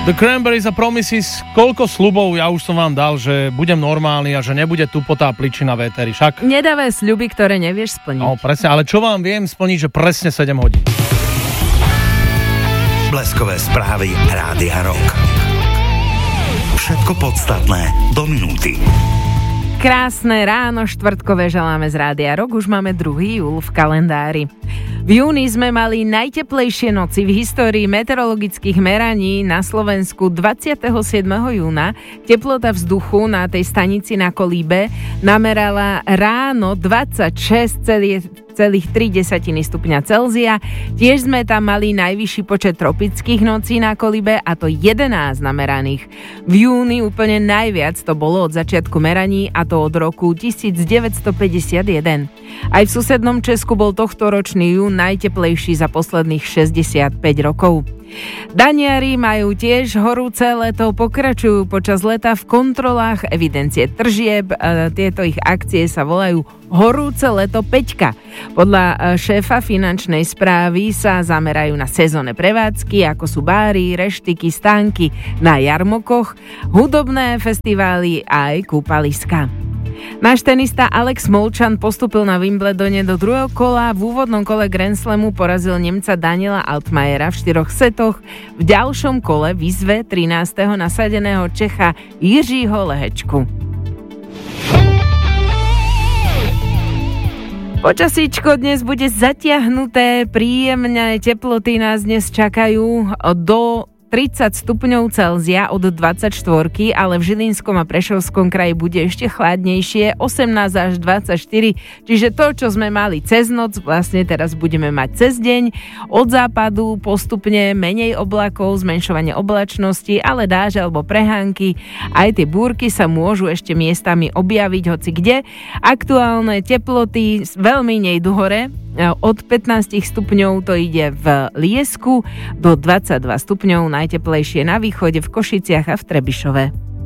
The Cranberries a Promises, koľko sľubov ja už som vám dal, že budem normálny a že nebude tupotá pličina v éteri, však? Nedávaj sľuby, ktoré nevieš splniť. No presne, ale čo vám viem splniť, že presne 7 hodín. Bleskové správy Rádia Rock. Všetko podstatné do minúty. Krásne ráno štvrtkové želáme z Rádia Rock, už máme 2. júl v kalendári. V júni sme mali najteplejšie noci v histórii meteorologických meraní na Slovensku. 27. júna teplota vzduchu na tej stanici na Kolíbe namerala ráno 26,3 stupňa Celzia. Tiež sme tam mali najvyšší počet tropických nocí na Kolíbe, a to 11 nameraných. V júni úplne najviac to bolo od začiatku meraní, a to od roku 1951. Aj v susednom Česku bol tohtoročný jún najteplejší za posledných 65 rokov. Daniari majú tiež horúce leto, pokračujú počas leta v kontrolách evidencie tržieb. Tieto ich akcie sa volajú Horúce leto Peťka. Podľa šéfa finančnej správy sa zamerajú na sezónne prevádzky, ako sú báry, reštiky, stánky na jarmokoch, hudobné festivály a aj kúpaliska. Náš tenista Alex Molčan postúpil na Wimbledone do druhého kola. V úvodnom kole Grand Slamu porazil Nemca Daniela Altmajera v 4 setoch. V ďalšom kole výzve 13. nasadeného Čecha Jiřího Lehečku. Počasíčko dnes bude zatiahnuté, príjemné teploty nás dnes čakajú do 30 stupňov Celzia od 24, ale v Žilinskom a Prešovskom kraji bude ešte chladnejšie, 18 až 24, čiže to, čo sme mali cez noc, vlastne teraz budeme mať cez deň. Od západu postupne menej oblakov, zmenšovanie oblačnosti, ale dážď alebo prehánky. Aj tie búrky sa môžu ešte miestami objaviť hoci kde. Aktuálne teploty veľmi nejdu hore. Od 15 stupňov to ide v Liesku do 22 stupňov, najteplejšie na východe, v Košiciach a v Trebišove.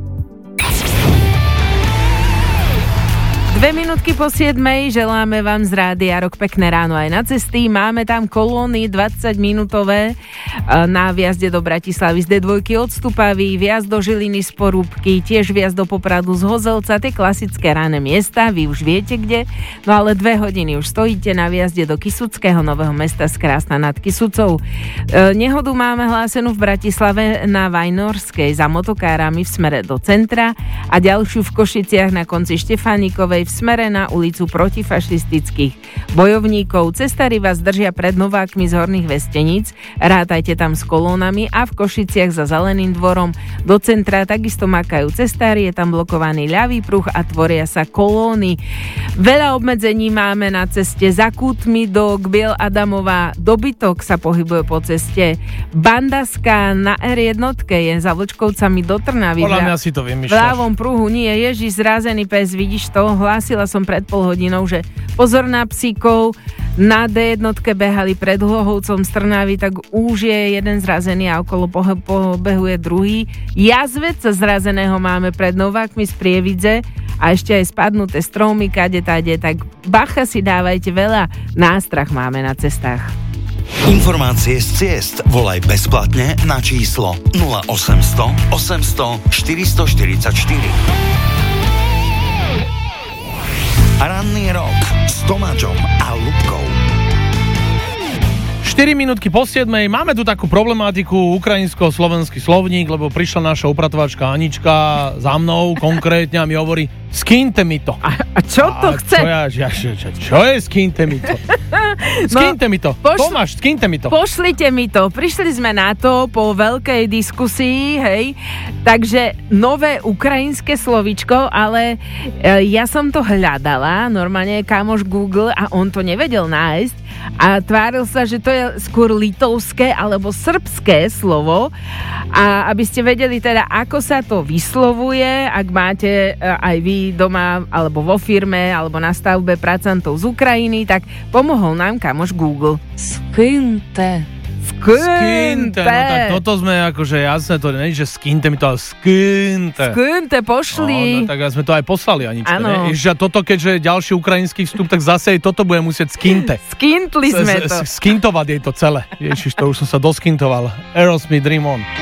2 minútky po 7 želáme vám z Rádia Rock pekné ráno aj na cesty. Máme tam kolóny 20-minútové na vjazde do Bratislavy z D2 od Stupavy, vjazd do Žiliny z Porúbky, tiež vjazd do Popradu z Hozelca, tie klasické ranné miesta, vy už viete kde. No ale 2 hodiny už stojíte na vjazde do Kysuckého Nového Mesta z Krásna nad Kysucou. Nehodu máme hlásenú v Bratislave na Vajnorskej za motokárami v smere do centra a ďalšiu v Košiciach na konci Štefánikovej v smere na ulicu protifašistických bojovníkov. Cestári vás držia pred Novákmi z Horných Vesteníc, rátajte tam s kolónami, a v Košiciach za Zeleným dvorom do centra takisto makajú cestári, je tam blokovaný ľavý pruh a tvoria sa kolóny. Veľa obmedzení máme na ceste za Kútmi do Gbiel Adamova, dobytok sa pohybuje po ceste, Bandaska na R1 je za Vlčkovcami do Trnavy. Podľa mňa si to vymýšľaš. V ľavom pruhu nie, Ježiš, zrazený pes, vidíš to? Hlásila som pred pol hodinou, že pozor na psíkov. Na D1 behali pred Hlohovcom z Trnavy, tak už je jeden zrazený a okolo pobehuje druhý. Jazvec zrazeného máme pred Novákmi z Prievidze a ešte aj spadnuté stromy kade tade, tak bacha si dávajte, veľa nástrah máme na cestách. Informácie z ciest volaj bezplatne na číslo 0800 800 444. Ranný rok s Tomáčom a Ľubkou. 4 minútky po 7. Máme tu takú problematiku ukrajinsko-slovenský slovník, lebo prišla naša upratovačka Anička za mnou konkrétne a mi hovorí: skínte mi to. A čo to chce? Čo je skínte mi to? Skínte mi to. Tomáš, skínte mi to. Pošlite mi to. Prišli sme na to po veľkej diskusii, hej. Takže nové ukrajinské slovíčko, ale ja som to hľadala, normálne kamoš Google, a on to nevedel nájsť a tváril sa, že to je skôr litovské alebo srbské slovo. A aby ste vedeli teda, ako sa to vyslovuje, ak máte aj vy doma alebo vo firme alebo na stavbe pracantov z Ukrajiny, tak pomohol nám kamoš Google. Skinte. No tak toto sme akože jasné, to nie je, že skinte mi to, ale skinte pošli. No, tak sme to aj poslali, Anička, ne? Ježiš, a toto keďže je ďalší ukrajinský vstup, tak zase toto bude musieť skinte. Skintli sme to. Skintovať jej to celé. Ježiš, to už som sa doskintoval. Aerosmith, Dream On.